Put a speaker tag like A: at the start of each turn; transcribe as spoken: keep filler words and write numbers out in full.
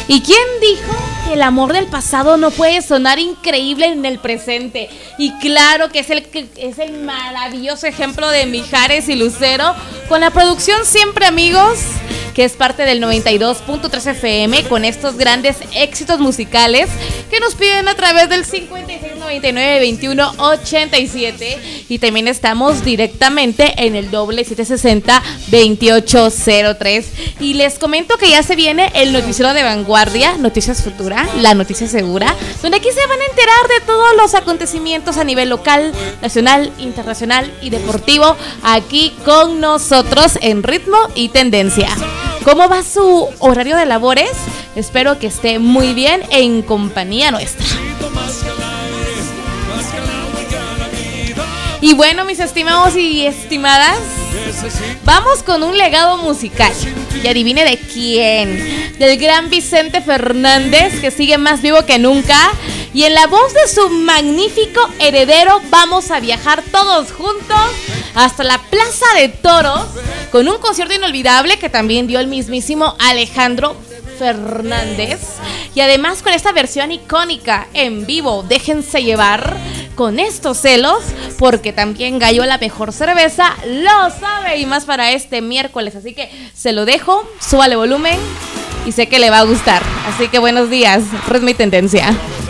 A: ¿Y quién dijo que el amor del pasado no puede sonar increíble en el presente? Y claro que es el, que es el maravilloso ejemplo de Mijares y Lucero, con la producción Siempre Amigos, que es parte del noventa y dos punto tres F M, con estos grandes éxitos musicales que nos piden a través del cincuenta y seis noventa y nueve veintiuno ochenta y siete, y también estamos directamente en el doble siete sesenta veintiocho cero tres. Y les comento que ya se viene el noticiero de vanguardia, Noticias Futura, la noticia segura, donde aquí se van a enterar de todos los acontecimientos a nivel local, nacional, internacional y deportivo, aquí con nosotros en Ritmo y Tendencia. ¿Cómo va su horario de labores? Espero que esté muy bien en compañía nuestra. Y bueno, mis estimados y estimadas, vamos con un legado musical. Y adivine de quién. Del gran Vicente Fernández, que sigue más vivo que nunca. Y en la voz de su magnífico heredero vamos a viajar todos juntos hasta la Plaza de Toros, con un concierto inolvidable que también dio el mismísimo Alejandro Fernández. Y además con esta versión icónica en vivo, Déjense Llevar, con estos celos, porque también Gallo, la mejor cerveza, lo sabe, y más para este miércoles. Así que se lo dejo, súbale volumen y sé que le va a gustar. Así que buenos días, Ritmo y Tendencia.